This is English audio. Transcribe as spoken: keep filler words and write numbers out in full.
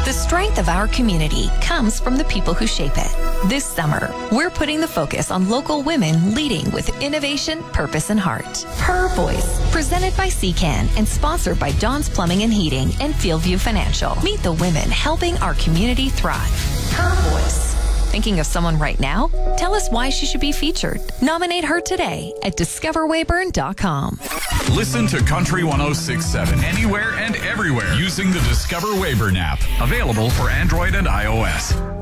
The strength of our community comes from the people who shape it. This summer, we're putting the focus on local women leading with innovation, purpose, and heart. Her Voice, presented by C C A N and sponsored by Dawn's Plumbing and Heating and Fieldview Financial. Meet the women helping our community thrive. Her Voice. Thinking of someone right now? Tell us why she should be featured. Nominate her today at discover wayburn dot com. Listen to Country one oh six point seven anywhere and everywhere using the Discover Wayburn app. Available for Android and iOS.